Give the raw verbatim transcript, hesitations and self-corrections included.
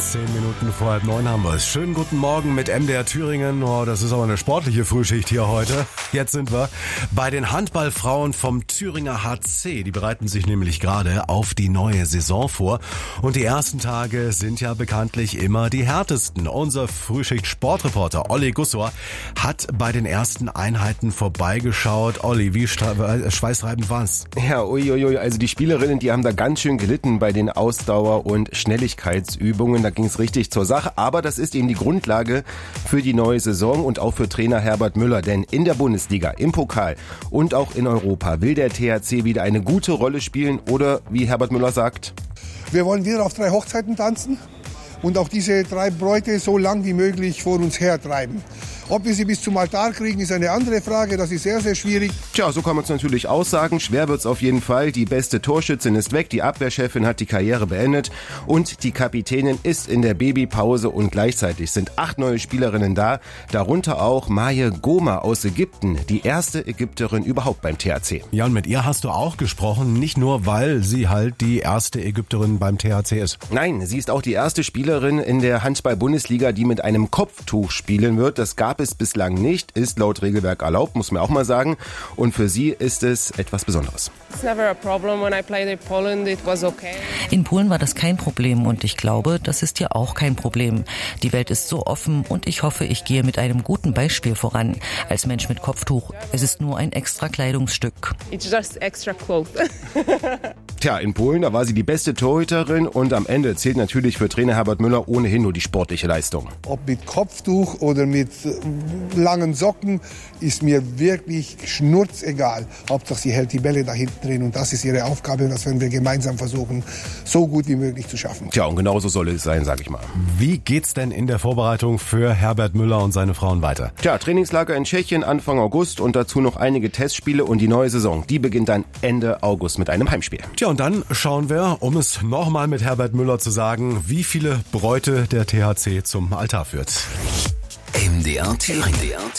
Zehn Minuten vor halb neun haben wir es. Schönen guten Morgen mit M D R Thüringen. Oh, das ist aber eine sportliche Frühschicht hier heute. Jetzt sind wir bei den Handballfrauen vom Thüringer H C. Die bereiten sich nämlich gerade auf die neue Saison vor. Und die ersten Tage sind ja bekanntlich immer die härtesten. Unser Frühschicht-Sportreporter Olli Gussor hat bei den ersten Einheiten vorbeigeschaut. Olli, wie schweißreibend war's? Ja, uiuiui, also die Spielerinnen, die haben da ganz schön gelitten bei den Ausdauer- und Schnelligkeitsübungen. Da ging es richtig zur Sache, aber das ist eben die Grundlage für die neue Saison und auch für Trainer Herbert Müller, denn in der Bundesliga, im Pokal und auch in Europa will der T H C wieder eine gute Rolle spielen oder, wie Herbert Müller sagt: Wir wollen wieder auf drei Hochzeiten tanzen und auch diese drei Bräute so lang wie möglich vor uns hertreiben. Ob wir sie bis zum Altar kriegen, ist eine andere Frage. Das ist sehr, sehr schwierig. Tja, so kann man es natürlich aussagen. Schwer wird's auf jeden Fall. Die beste Torschützin ist weg, die Abwehrchefin hat die Karriere beendet und die Kapitänin ist in der Babypause und gleichzeitig sind acht neue Spielerinnen da, darunter auch Maye Goma aus Ägypten, die erste Ägypterin überhaupt beim T H C. Ja, und mit ihr hast du auch gesprochen, nicht nur, weil sie halt die erste Ägypterin beim T H C ist. Nein, sie ist auch die erste Spielerin in der Handball-Bundesliga, die mit einem Kopftuch spielen wird. Das gab es bislang nicht, ist laut Regelwerk erlaubt, muss man auch mal sagen. Und für sie ist es etwas Besonderes. In Polen war das kein Problem und ich glaube, das ist hier auch kein Problem. Die Welt ist so offen und ich hoffe, ich gehe mit einem guten Beispiel voran. Als Mensch mit Kopftuch, es ist nur ein extra Kleidungsstück. It's just extra clothes. Tja, in Polen, da war sie die beste Torhüterin und am Ende zählt natürlich für Trainer Herbert Müller ohnehin nur die sportliche Leistung. Ob mit Kopftuch oder mit langen Socken, ist mir wirklich schnurzegal. Hauptsache sie hält die Bälle da hinten drin und das ist ihre Aufgabe und das werden wir gemeinsam versuchen, so gut wie möglich zu schaffen. Tja, und genauso soll es sein, sag ich mal. Wie geht's denn in der Vorbereitung für Herbert Müller und seine Frauen weiter? Tja, Trainingslager in Tschechien Anfang August und dazu noch einige Testspiele und die neue Saison, die beginnt dann Ende August mit einem Heimspiel. Tja, und dann schauen wir, um es nochmal mit Herbert Müller zu sagen, wie viele Bräute der T H C zum Altar führt. M D R Thüringen.